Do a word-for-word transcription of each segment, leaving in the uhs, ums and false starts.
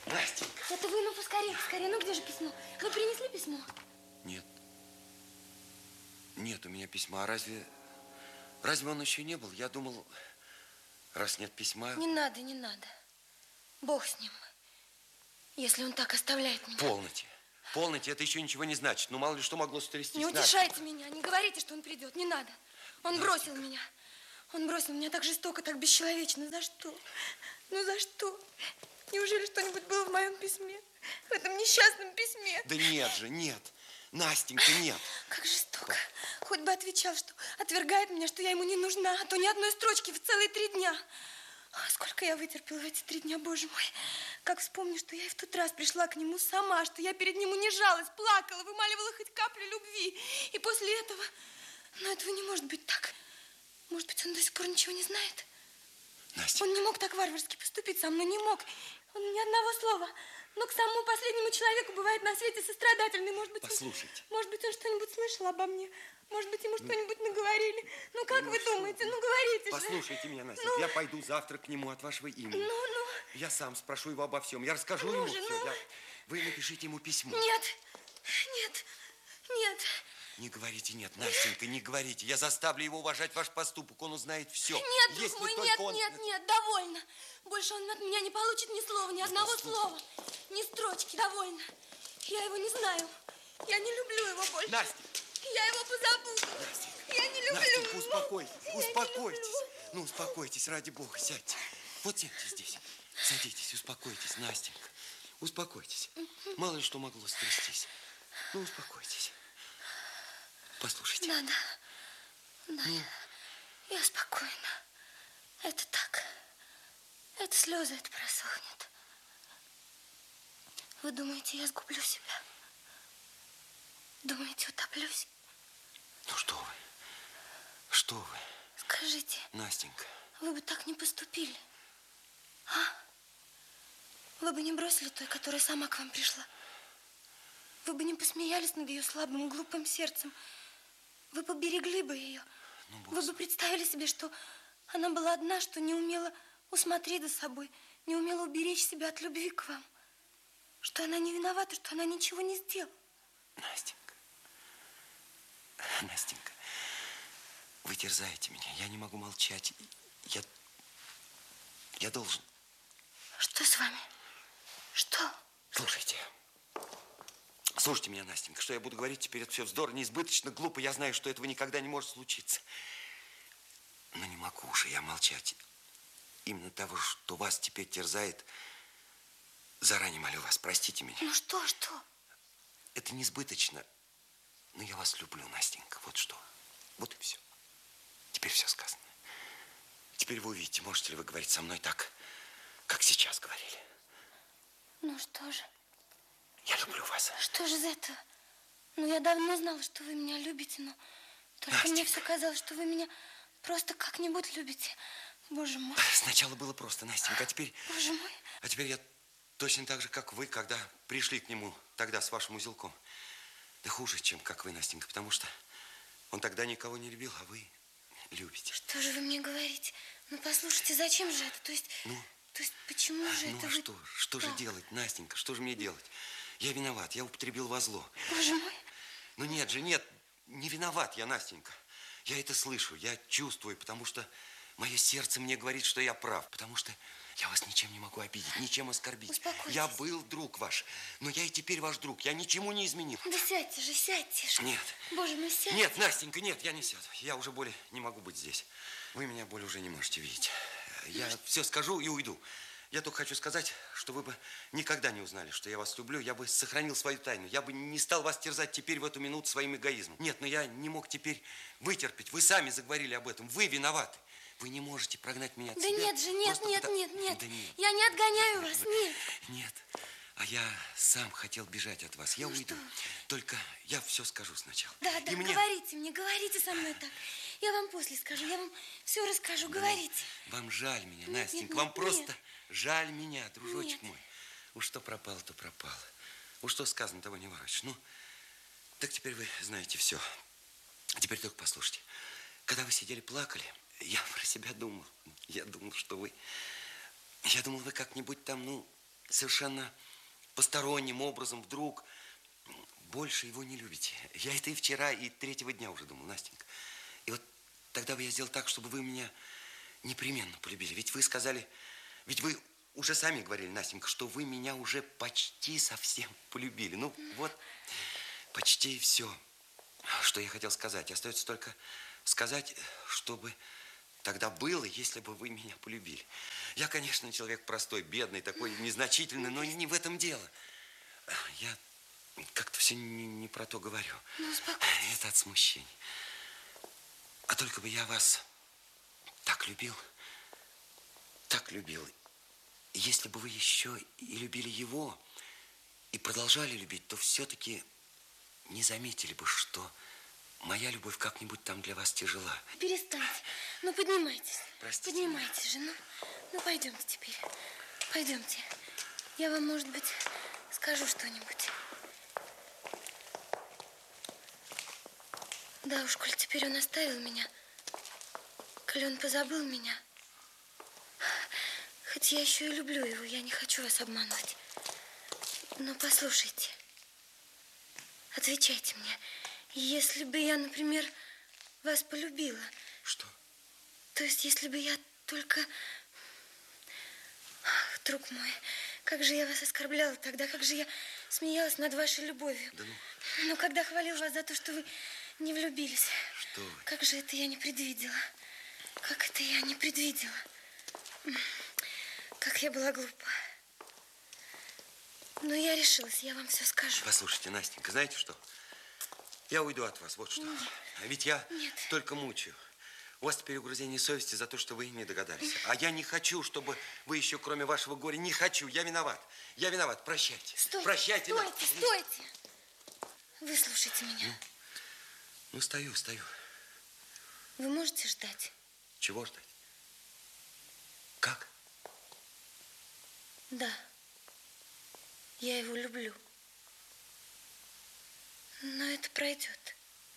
Настенька. Это вы, ну, поскорее, поскорее. Ну, где же письмо? Вы принесли письмо? Нет. Нет у меня письма. А разве... Разве он еще не был? Я думал, раз нет письма... Не надо, не надо. Бог с ним. Если он так оставляет меня. Полноте. Полноте, это еще ничего не значит. Ну, мало ли что могло стрястись. Не утешайте меня, не говорите, что он придет. Не надо. Он Настенька. бросил меня. Он бросил меня так жестоко, так бесчеловечно. За что? Ну, за что? Неужели что-нибудь было в моем письме? В этом несчастном письме? Да нет же, нет. Настенька, нет. Как жестоко. Как? Хоть бы отвечал, что отвергает меня, что я ему не нужна, а то ни одной строчки в целые три дня. Сколько я вытерпела в эти три дня, боже мой. Как вспомню, что я и в тот раз пришла к нему сама, что я перед ним унижалась, плакала, вымаливала хоть каплю любви. И после этого... Но этого не может быть так. Может быть, он до сих пор ничего не знает? Настя. Он не мог так варварски поступить со мной, не мог. Он ни одного слова. Но к самому последнему человеку бывает на свете сострадательный. Может быть, послушайте. Он, может быть, он что-нибудь слышал обо мне. Может быть, ему что-нибудь наговорили. Ну, как ну, вы что? думаете? Ну, говорите Послушайте же. Послушайте меня, Настя. Ну... Я пойду завтра к нему от вашего имени. Ну, ну. Я сам спрошу его обо всем. Я расскажу ну, ему же, все. Ну... Я... Вы напишите ему письмо. Нет, нет, нет. Не говорите нет, Настенька, не говорите. Я заставлю его уважать ваш поступок. Он узнает все. Нет, Если друг мой, нет, он... нет, нет, довольно. Больше он от меня не получит ни слова, ни одного слова. Ни строчки, довольно. Я его не знаю. Я не люблю его больше. Настя. Я его позабуду. Настенька. Я не люблю. Настенька, успокойтесь, Я успокойтесь. Ну, успокойтесь, ради бога, сядьте. Вот сядьте здесь. Садитесь, успокойтесь, Настенька. Успокойтесь. Мало ли что могло стрястись. Ну, успокойтесь. Послушайте. Надо. Да, ну. я спокойна. Это так. Это слезы, это просохнет. Вы думаете, я сгублю себя? Думаете, утоплюсь? Ну, что вы? Что вы? Скажите. Настенька. Вы бы так не поступили. А? Вы бы не бросили той, которая сама к вам пришла. Вы бы не посмеялись над ее слабым, глупым сердцем. Вы поберегли бы ее. Ну, Вы бы представили себе, что она была одна, что не умела усмотреть за собой, не умела уберечь себя от любви к вам. Что она не виновата, что она ничего не сделала. Настенька, Настенька, вы терзаете меня. Я не могу молчать. Я, я должен. Что с вами? Что? Слушайте. Слушайте меня, Настенька, что я буду говорить теперь, это все вздор, неизбыточно, глупо. Я знаю, что этого никогда не может случиться. Но не могу уже я молчать. Именно того, что вас теперь терзает, заранее молю вас, простите меня. Ну что, что? Это неизбыточно, но я вас люблю, Настенька, вот что. Вот и все. Теперь все сказано. Теперь вы увидите, можете ли вы говорить со мной так, как сейчас говорили. Ну что же? Я люблю вас. Что же из этого? Ну, я давно знала, что вы меня любите, но только Настенька. мне все казалось, что вы меня просто как-нибудь любите. Боже мой. Сначала было просто, Настенька, а теперь... Боже мой. А теперь я точно так же, как вы, когда пришли к нему тогда с вашим узелком. Да хуже, чем как вы, Настенька, потому что он тогда никого не любил, а вы любите. Что же вы мне говорите? Ну, послушайте, зачем же это? То есть... Ну? То есть, почему же ну, это а вы... что? Что же делать, Настенька? Что же мне делать? Я виноват, я употребил во зло. Боже мой. Ну нет же, нет, не виноват я, Настенька. Я это слышу, я чувствую, потому что мое сердце мне говорит, что я прав. Потому что я вас ничем не могу обидеть, ничем оскорбить. Успокойтесь. Я был друг ваш, но я и теперь ваш друг. Я ничему не изменил. Да сядьте же, сядьте же. Нет. Боже мой, сядьте. Нет, Настенька, нет, я не сяду. Я уже более не могу быть здесь. Вы меня более уже не можете видеть. Я все скажу и уйду. Я только хочу сказать, что вы бы никогда не узнали, что я вас люблю. Я бы сохранил свою тайну. Я бы не стал вас терзать теперь в эту минуту своим эгоизмом. Нет, но я не мог теперь вытерпеть. Вы сами заговорили об этом. Вы виноваты. Вы не можете прогнать меня от да себя. Да нет же, нет, Просто нет, потому... нет, нет. Да нет. Я не отгоняю вас, нет. Нет. А я сам хотел бежать от вас. Я ну уйду. Что? Только я все скажу сначала. Да, да, И мне... говорите мне, говорите со мной так. Я вам после скажу, я вам все расскажу, да, говорите. Вам жаль меня, нет, Настенька, нет, вам нет, просто нет. жаль меня, дружочек нет. мой. Уж что пропало, то пропало. Уж что сказано, того не ворочишь. Ну, так теперь вы знаете все. А теперь только послушайте. Когда вы сидели, плакали, я про себя думал. Я думал, что вы... Я думал, вы как-нибудь там, ну, совершенно посторонним образом вдруг больше его не любите. Я это и вчера, и третьего дня уже думал, Настенька. И вот тогда бы я сделал так, чтобы вы меня непременно полюбили. Ведь вы сказали, ведь вы уже сами говорили, Настенька, что вы меня уже почти совсем полюбили. Ну, вот, почти все, что я хотел сказать. Остается только сказать, чтобы тогда было, если бы вы меня полюбили. Я, конечно, человек простой, бедный, такой незначительный, но не в этом дело. Я как-то все не, не про то говорю. Ну, успокойтесь. Это от смущения. А только бы я вас так любил, так любил. Если бы вы еще и любили его, и продолжали любить, то все-таки не заметили бы, что моя любовь как-нибудь там для вас тяжела. Перестаньте. Ну, поднимайтесь. Простите Поднимайтесь же. Ну, ну, пойдемте теперь. Пойдемте. Я вам, может быть, скажу что-нибудь. Да уж, коль теперь он оставил меня, коль он позабыл меня, хоть я еще и люблю его, я не хочу вас обманывать. Но послушайте, отвечайте мне. Если бы я, например, вас полюбила... Что? То есть, если бы я только... Ах, друг мой, как же я вас оскорбляла тогда, как же я смеялась над вашей любовью. Да ну... Но когда хвалил вас за то, что вы не влюбились... Что вы? Как же это я не предвидела. Как это я не предвидела. Как я была глупа. Но я решилась, я вам все скажу. Послушайте, Настенька, знаете что? Я уйду от вас, вот что. Нет. А ведь я Нет. только мучаю. У вас теперь угрызение совести за то, что вы не догадались. А я не хочу, чтобы вы еще, кроме вашего горя, не хочу. Я виноват. Я виноват. Прощайте. Стойте, Прощайте. стойте, Настя. стойте. Выслушайте меня. Ну, ну, стою, стою. Вы можете ждать? Чего ждать? Как? Да. Я его люблю. Но это пройдет.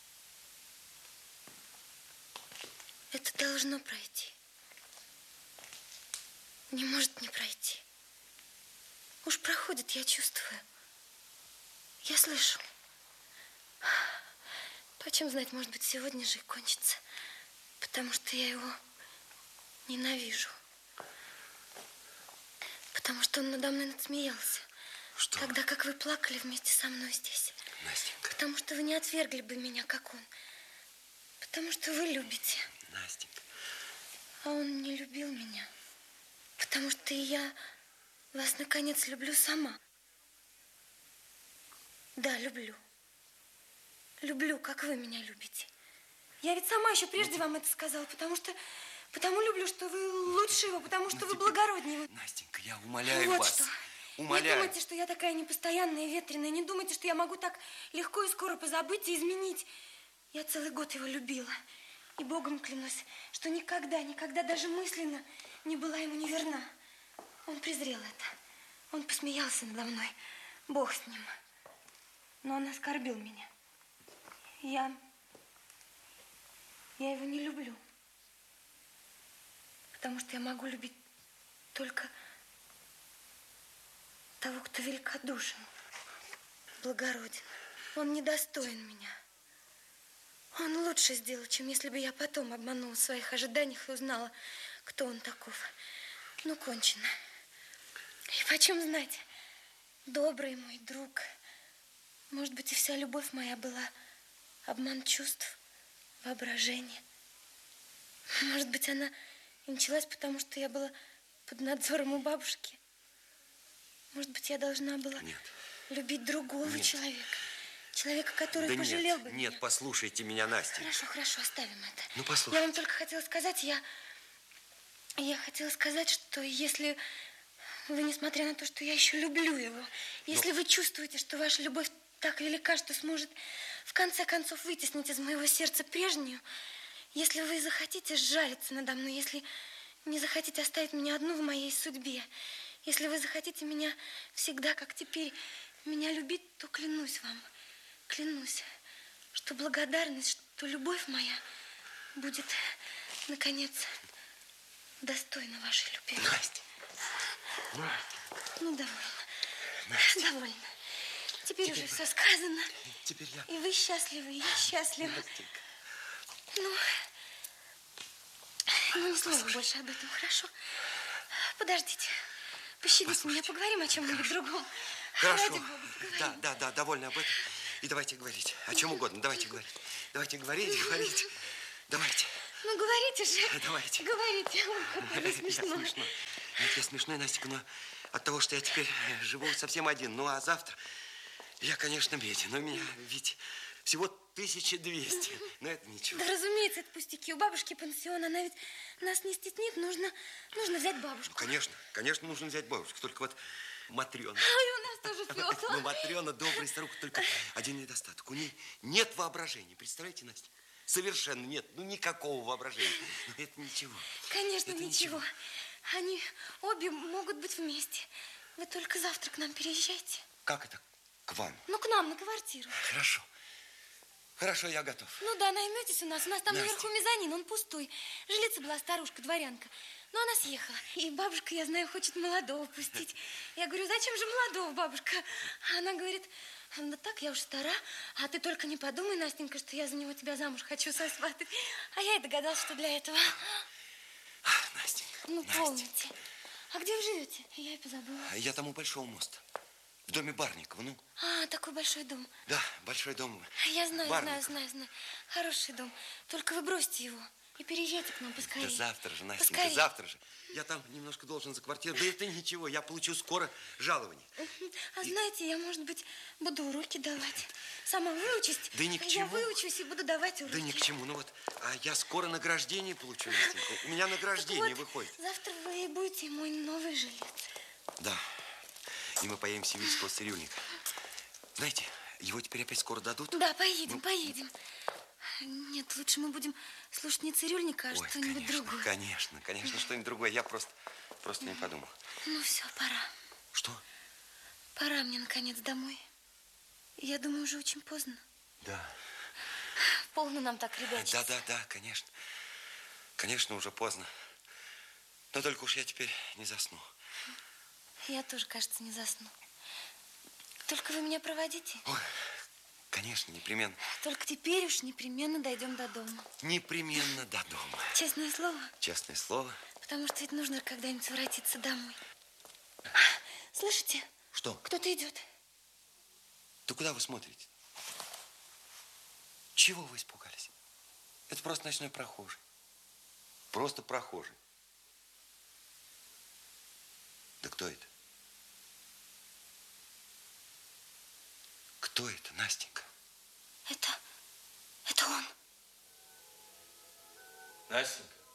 Это должно пройти. Не может не пройти. Уж проходит, я чувствую. Я слышу. Почем знать, может быть, сегодня же и кончится. Потому что я его ненавижу. Потому что он надо мной надсмеялся. Что? Тогда как вы плакали вместе со мной здесь. Настенька. Потому что вы не отвергли бы меня, как он. Потому что вы любите. Настенька. А он не любил меня. Потому что и я вас, наконец, люблю сама. Да, люблю. Люблю, как вы меня любите. Я ведь сама еще прежде вам это сказала, потому что... Потому люблю, что вы лучше его, потому что Ну, вы теперь... благороднее. Настенька, я умоляю Вот вас. что. Умоляю. Не думайте, что я такая непостоянная и ветреная. Не думайте, что я могу так легко и скоро позабыть и изменить. Я целый год его любила. И Богом клянусь, что никогда, никогда даже мысленно не была ему неверна. Он презрел это. Он посмеялся надо мной. Бог с ним. Но он оскорбил меня. Я... Я его не люблю. Потому что я могу любить только того, кто великодушен, благороден. Он недостоин меня. Он лучше сделал, чем если бы я потом обманула в своих ожиданиях и узнала, кто он таков. Ну, кончено. И почем знать, добрый мой друг, может быть, и вся любовь моя была обман чувств, воображения. Может быть, она и началась, потому что я была под надзором у бабушки. Может быть, я должна была Нет. любить другого Нет. человека. Человека, который Да пожалел нет, бы нет, меня. послушайте меня, Настя. Хорошо, хорошо, оставим это. Ну, послушайте. Я вам только хотела сказать, я... Я хотела сказать, что если вы, несмотря на то, что я еще люблю его, если вы чувствуете, что ваша любовь так велика, что сможет в конце концов вытеснить из моего сердца прежнюю, если вы захотите сжалиться надо мной, если не захотите оставить меня одну в моей судьбе, если вы захотите меня всегда, как теперь, меня любить, то клянусь вам, клянусь, что благодарность, что любовь моя будет, наконец, достойна вашей любви. Настя. Настя. Ну, довольно. Настя. Довольно. Теперь, Теперь уже вы- все сказано. Теперь я... И вы счастливы, и я счастлива. Настенька. Ну, ну, ни слова Послушай. больше об этом, хорошо? Подождите. Пощадите меня, Послушайте. поговорим о чем-нибудь другом. Хорошо. Ради бога, поговорим. Да, да, да, довольно об этом. И давайте говорить. О чем угодно. Давайте говорить. Давайте говорить, говорить. Давайте. Ну, говорите же. Давайте. Говорите. Ой, какой вы Я смешной. смешной. Нет, я смешной, Настенька, но от того, что я теперь живу совсем один. Ну, а завтра я, конечно, беден. Но у меня ведь всего тысяча двести. Но это ничего. Да, разумеется, это пустяки. У бабушки пансион. Она ведь нас не стеснит. Нужно, нужно взять Ну, бабушку. конечно, конечно, нужно взять бабушку. Только вот Матрёна. Ой, у нас тоже Фёкла. Ну, Матрёна добрая старуха, только один недостаток. У ней нет воображения. Представляете, Настя? Совершенно нет. Ну, никакого воображения. Но это ничего. Конечно, Это ничего. Они обе могут быть вместе. Вы только завтра к нам переезжайте. Как это к вам? Ну, к нам на квартиру. Хорошо. Хорошо, я готов. Ну да, найметесь у нас. У нас там Настя. наверху мезонин, он пустой. Жилица была старушка, дворянка. Но она съехала. И бабушка, я знаю, хочет молодого пустить. Я говорю, зачем же молодого, бабушка? А она говорит, да так, я уж стара. А ты только не подумай, Настенька, что я за него тебя замуж хочу сосватать. А я и догадалась, что для этого. Ах, Настенька, Ну, Настя. помните. А где вы живете? Я и позабыла. Я там у Большого моста. В доме Барникова, ну. А, такой большой дом. Да, большой дом. Я знаю, Барников. знаю, знаю, знаю. Хороший дом. Только вы бросьте его и переезжайте к нам поскорее. Да завтра же, Настенька, Поскорее. завтра же. Я там немножко должен за квартиру. Да это ничего, я получу скоро жалование. А знаете, я, может быть, буду уроки давать. Сама выучусь. Да ни к Я чему. выучусь и буду давать уроки. Да ни к чему. Ну вот, а я скоро награждение получу, Настенька. У меня награждение Вот, выходит. завтра вы и будете мой новый жилец. Да. И мы поедем сивильского цирюльника. Знаете, его теперь опять скоро дадут. Да, поедем, Ну. поедем. Нет, лучше мы будем слушать не цирюльника, а Ой, что-нибудь конечно, другое. конечно, конечно, что-нибудь другое. Я просто, просто не подумал. Ну все, пора. Что? Пора мне, наконец, домой. Я думаю, уже очень поздно. Да. Полно нам так, ребят. Да, да, да, конечно. Конечно, уже поздно. Но только уж я теперь не засну. Я тоже, кажется, не засну. Только вы меня проводите. Ой, конечно, непременно. Только теперь уж непременно дойдем до дома. Непременно до дома. Честное слово. Честное слово. Потому что ведь нужно когда-нибудь воротиться домой. Слышите? Что? Кто-то идет. Да куда вы смотрите? Чего вы испугались? Это просто ночной прохожий. Просто прохожий. Да кто это? Кто это, Настенька? Это... это он. Настенька,